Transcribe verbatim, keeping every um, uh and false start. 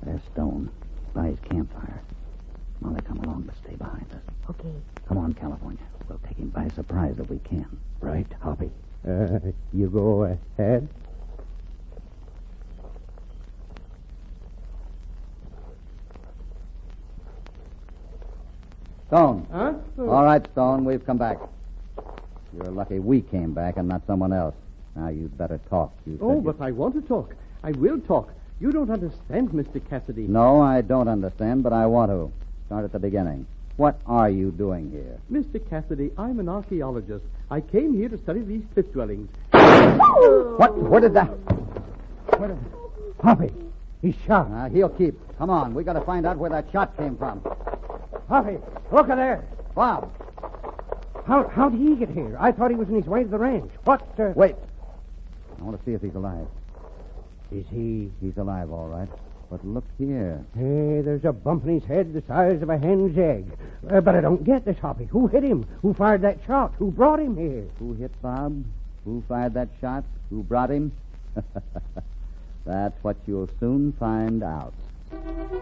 There's Stone, by his campfire. Molly, come along, but stay behind us. Okay. Come on, California. We'll take him by surprise if we can. Right, Hoppy? Uh, you go ahead. Stone. Huh? All right, Stone, we've come back. You're lucky we came back and not someone else. Now, you'd better talk. You Oh, said but I want to talk. I will talk. You don't understand, Mister Cassidy. you... No, I don't understand, but I want to. Start at the beginning. What are you doing here? Mister Cassidy, I'm an archaeologist. I came here to study these cliff dwellings. What? Where did that... Where did... Hoppy, he's shot. Uh, he'll keep. Come on, we got to find out where that shot came from. Hoppy, look at there. Bob. How how did he get here? I thought he was on his way to the ranch. What? Uh... Wait. I want to see if he's alive. Is he? He's alive, all right. But look here. Hey, there's a bump in his head the size of a hen's egg. Uh, but I don't get this, Hoppy. Who hit him? Who fired that shot? Who brought him here? Who hit Bob? Who fired that shot? Who brought him? That's what you'll soon find out.